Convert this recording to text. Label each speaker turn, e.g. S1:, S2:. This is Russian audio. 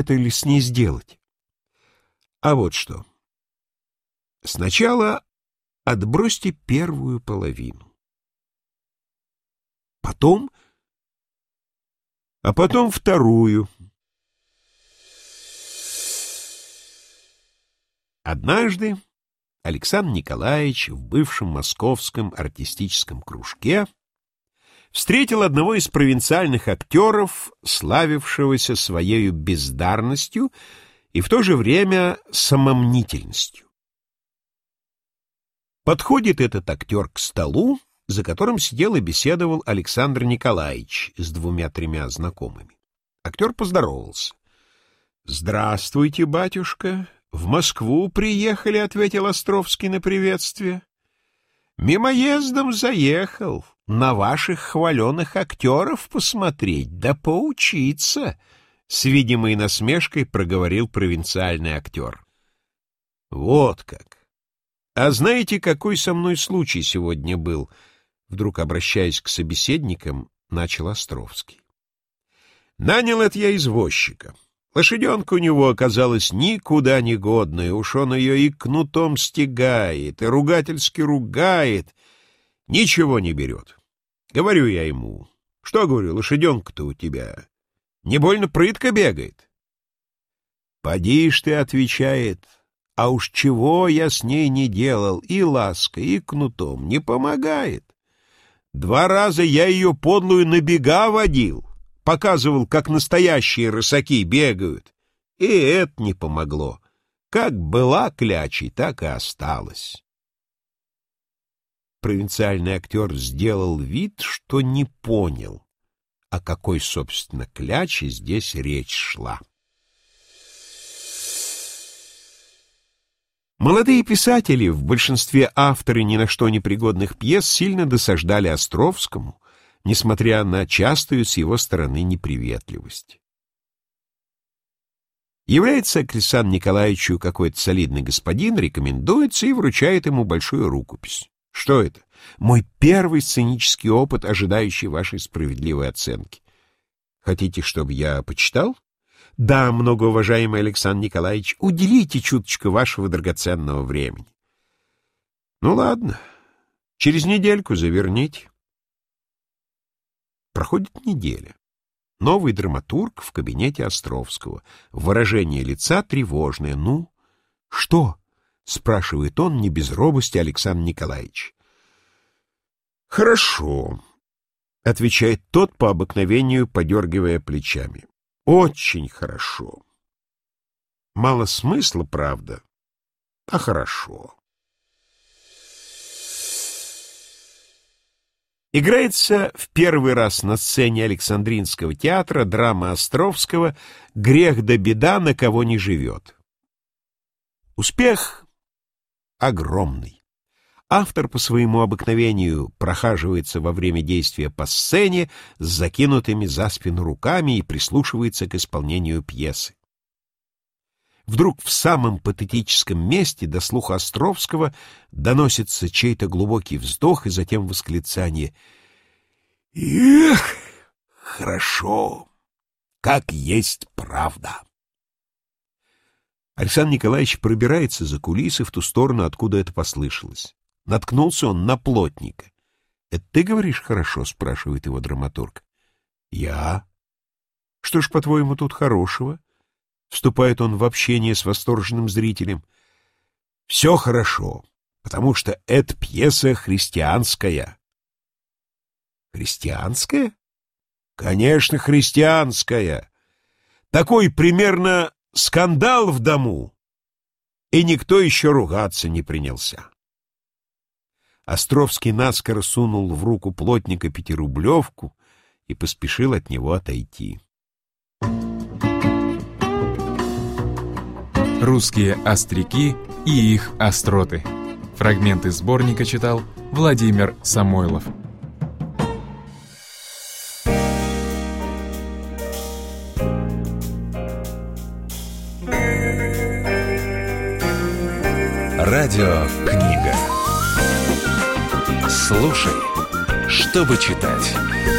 S1: это ли с ней сделать? А вот что. Сначала отбросьте первую половину. Потом вторую. Однажды Александр Николаевич в бывшем московском артистическом кружке встретил одного из провинциальных актеров, славившегося своею бездарностью и в то же время самомнительностью. Подходит этот актер к столу, за которым сидел и беседовал Александр Николаевич с двумя-тремя знакомыми. Актер поздоровался. «Здравствуйте, батюшка. В Москву приехали», — ответил Островский на приветствие. «Мимоездом заехал на ваших хваленых актеров посмотреть, да поучиться», — с видимой насмешкой проговорил провинциальный актер. «Вот как! А знаете, какой со мной случай сегодня был?» Вдруг, обращаясь к собеседникам, начал Островский. «Нанял это я извозчика. Лошаденка у него оказалась никуда не годная, уж он ее и кнутом стегает, и ругательски ругает, ничего не берет. Говорю я ему: что, говорю, лошаденка-то у тебя не больно прытко бегает? Поди ж ты, отвечает, а уж чего я с ней не делал, и лаской, и кнутом, не помогает. 2 раза я ее подлую на бега водил, показывал, как настоящие рысаки бегают, и это не помогло. Как была клячей, так и осталась». Провинциальный актер сделал вид, что не понял, о какой, собственно, кляче здесь речь шла. Молодые писатели, в большинстве авторы ни на что не пригодных пьес, сильно досаждали Островскому, несмотря на частую с его стороны неприветливость. Является к Александру Николаевичу какой-то солидный господин, рекомендуется и вручает ему большую рукопись. Что это? Мой первый сценический опыт, ожидающий вашей справедливой оценки. Хотите, чтобы я почитал? Да, многоуважаемый Александр Николаевич, уделите чуточку вашего драгоценного времени. Ну ладно, через недельку заверните. Проходит неделя. Новый драматург в кабинете Островского. Выражение лица тревожное. «Ну, что?» — спрашивает он не без робости Александр Николаевич. «Хорошо», — отвечает тот по обыкновению, подергивая плечами. «Очень хорошо. Мало смысла, правда, а хорошо». Играется в первый раз на сцене Александринского театра драма Островского «Грех да беда, на кого не живет». Успех огромный. Автор по своему обыкновению прохаживается во время действия по сцене с закинутыми за спину руками и прислушивается к исполнению пьесы. Вдруг в самом патетическом месте до слуха Островского доносится чей-то глубокий вздох и затем восклицание: «Эх, хорошо, как есть правда». Александр Николаевич пробирается за кулисы в ту сторону, откуда это послышалось. Наткнулся он на плотника. «Это ты говоришь хорошо?» — спрашивает его драматург. «Я». «Что ж, по-твоему, тут хорошего?» Вступает он в общение с восторженным зрителем. «Все хорошо, потому что эта пьеса христианская». «Христианская?» «Конечно, христианская. Такой примерно скандал в дому, и никто еще ругаться не принялся». Островский наскоро сунул в руку плотника 5-рублевку и поспешил от него отойти.
S2: Русские остряки и их остроты. Фрагменты сборника читал Владимир Самойлов.
S3: Радиокнига. Слушай, чтобы читать.